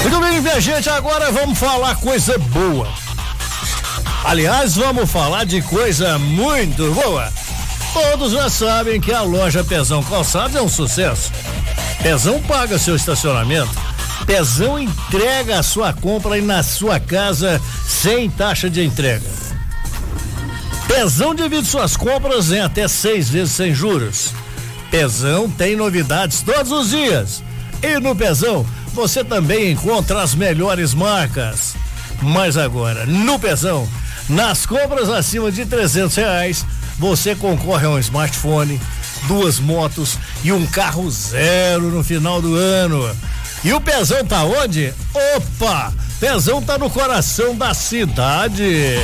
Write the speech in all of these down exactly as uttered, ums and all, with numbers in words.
Muito bem, minha gente, agora vamos falar coisa boa. Aliás, vamos falar de coisa muito boa. Todos já sabem que a loja Pezão Calçados é um sucesso. Pezão paga seu estacionamento. Pezão entrega a sua compra aí na sua casa sem taxa de entrega. Pezão divide suas compras em até seis vezes sem juros. Pezão tem novidades todos os dias. E no Pezão você também encontra as melhores marcas. Mas agora, no Pezão, nas compras acima de trezentos reais, você concorre a um smartphone, duas motos e um carro zero no final do ano. E o Pezão tá onde? Opa! Pezão tá no coração da cidade.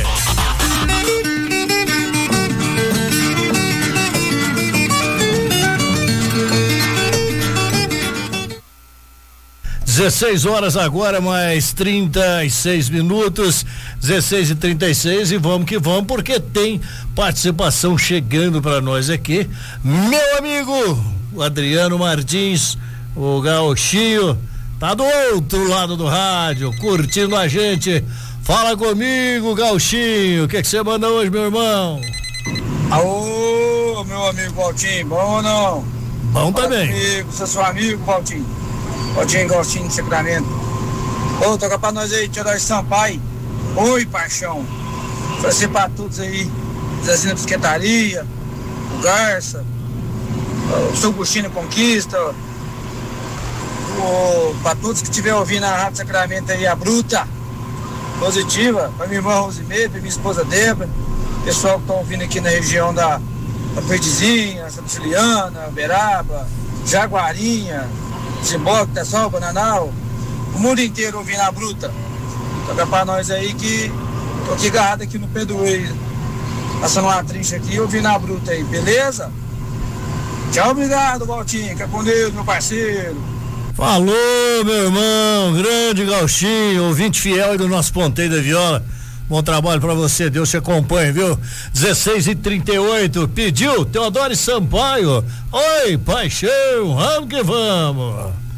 dezesseis horas agora, mais trinta e seis minutos, dezesseis e trinta e seis, e vamos que vamos, porque tem participação chegando para nós aqui. Meu amigo, o Adriano Martins, o Gauchinho, tá do outro lado do rádio, curtindo a gente. Fala comigo, Gauchinho, o que que você manda hoje, meu irmão? Alô, meu amigo Valtinho, bom ou não? Bom também. Comigo, sou seu amigo, Valtinho. Valtinho Gostinho de Sacramento. Ô, toca pra nós aí, tia Dói Sampaio. Oi, paixão. Oferecer pra todos aí, Zezinha Bisquetaria, o Garça, o seu Agostinho Conquista, o, pra todos que estiver ouvindo a Rádio Sacramento aí, a Bruta, positiva, pra minha irmã Rosimê, pra minha esposa Débora, pessoal que estão ouvindo aqui na região da, da Perdizinha, Santa Juliana, Uberaba, Jaguarinha, Cimboque, Tessol, Bananal, o mundo inteiro ouvindo a Bruta. Toca pra nós aí que tô aqui agarrado aqui no Pedro Reis, passando uma trincha aqui ouvindo a Bruta aí, beleza? Tchau, obrigado, Valtinho, fica com Deus, meu parceiro. Falou, meu irmão, grande Gauchinho, ouvinte fiel aí do nosso Ponteio da Viola. Bom trabalho pra você, Deus te acompanhe, viu? dezesseis e trinta e oito, pediu Teodoro Sampaio. Oi, paixão, vamos que vamos.